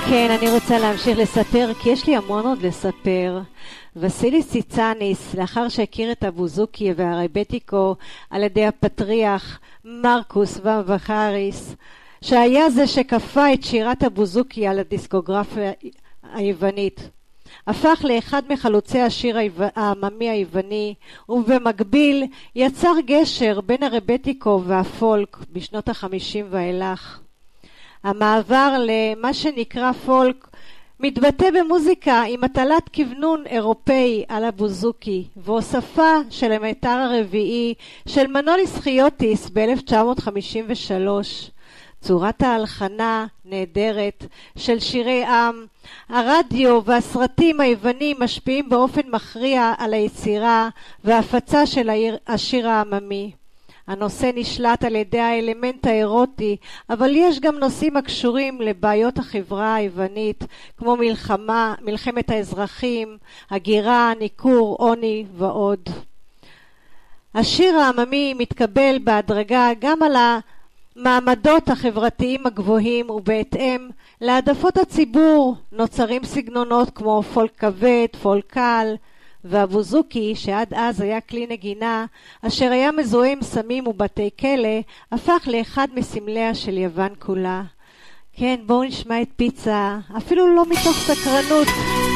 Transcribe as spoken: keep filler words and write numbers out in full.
כן, אני רוצה להמשיך לספר, כי יש לי המון עוד לספר. וסיליס ציצניס, לאחר שהכיר את הבוזוקי והרבטיקו על ידי הפטריח מרקוס ומבחריס, שהיה זה שכפה את שירת הבוזוקי על הדיסקוגרפיה היוונית, הפך לאחד מחלוצי השיר העממי היווני, ובמקביל יצר גשר בין הרבטיקו והפולק בשנות החמישים ואילך. המעבר למה שנקרא פולק מתבטא במוזיקה עם הטלת כוונון אירופאי על הבוזוקי והוספה של המיתר הרביעי של מנוליס חיוטיס ב-אלף תשע מאות חמישים ושלוש. צורת ההלחנה נהדרת של שירי עם, הרדיו והסרטים היוונים משפיעים באופן מכריע על היצירה וההפצה של השיר העממי. הנושא נשלט על ידי האלמנט האירוטי, אבל יש גם נושאים הקשורים לבעיות החברה היוונית, כמו מלחמה, מלחמת האזרחים, הגירה, ניכור, עוני ועוד. השיר העממי מתקבל בהדרגה גם על המעמדות החברתיים הגבוהים, ובהתאם להעדפות הציבור נוצרים סגנונות כמו פולק כבד, פולק קל, והבוזוקי, שעד אז היה כלי נגינה, אשר היה מזוהה עם סמים ובתי כלא, הפך לאחד מסמליה של יוון כולה. כן, בואו נשמע את פיצה, אפילו לא מתוך סקרנות,